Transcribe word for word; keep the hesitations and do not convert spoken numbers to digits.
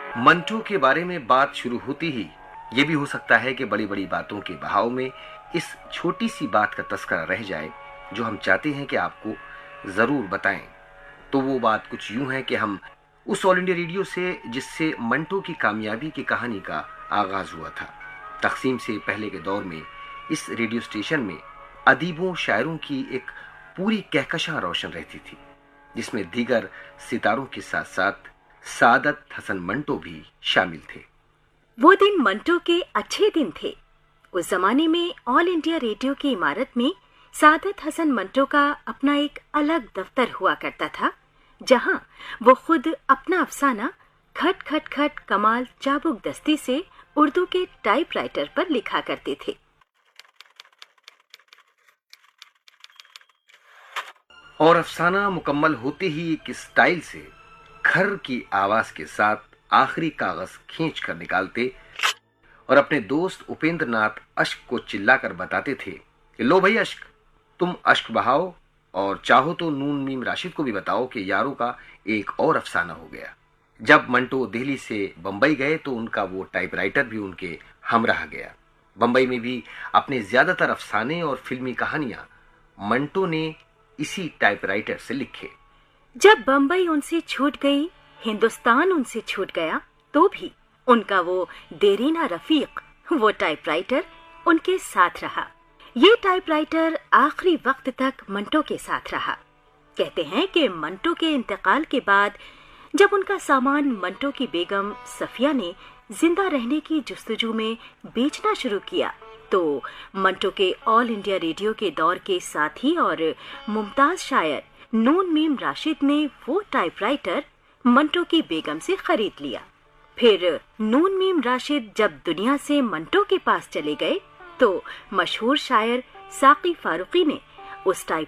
मंटो के बारे में बात शुरू होती ही ये भी हो सकता है कि बड़ी बड़ी बातों के बहाव में इस छोटी सी बात का तस्करा रह जाए जो हम चाहते हैं कि आपको जरूर बताएं। तो वो बात कुछ यूं है कि हम उस ऑल इंडिया रेडियो से जिससे मंटो की कामयाबी की कहानी का आगाज हुआ था। तकसीम से पहले के दौर में इस रेडियो स्टेशन में अदीबों शायरों की एक पूरी कहकशां रोशन रहती थी, जिसमें दीगर सितारों के साथ साथ सादत हसन मंटो भी शामिल थे। वो दिन मंटो के अच्छे दिन थे। उस जमाने में ऑल इंडिया रेडियो की इमारत में सादत हसन मंटो का अपना एक अलग दफ्तर हुआ करता था, जहां वो खुद अपना अफसाना खट खट खट कमाल चाबुक दस्ती से उर्दू के टाइपराइटर पर लिखा करते थे। और अफसाना मुकम्मल होते ही एक स्टाइल से खर की आवाज के साथ आखिरी कागज खींच कर निकालते और अपने दोस्त उपेंद्र नाथ अश्क को चिल्लाकर बताते थे कि लो भाई अश्क, तुम अश्क बहाओ और चाहो तो नून मीम राशिद को भी बताओ कि यारों का एक और अफसाना हो गया। जब मंटो दिल्ली से बंबई गए तो उनका वो टाइपराइटर भी उनके हमराह गया। बंबई में भी अपने ज्यादातर अफसाने और फिल्मी कहानियां मंटो ने इसी टाइपराइटर से लिखे। जब बंबई उनसे छूट गई, हिंदुस्तान उनसे छूट गया, तो भी उनका वो देरीना रफीक, वो टाइपराइटर उनके साथ रहा। ये टाइपराइटर आखिरी वक्त तक मंटो के साथ रहा। कहते हैं कि मंटो के इंतकाल के बाद जब उनका सामान मंटो की बेगम सफिया ने जिंदा रहने की जुस्तजू में बेचना शुरू किया, तो मंटो के ऑल इंडिया रेडियो के दौर के साथी और मुमताज शायर नून मीम राशिद ने वो टाइपराइटर मंटो की बेगम से खरीद लिया। फिर नून मीम राशिद जब दुनिया से मंटो के पास चले गए तो मशहूर शायर साकी फारूकी ने उस टाइप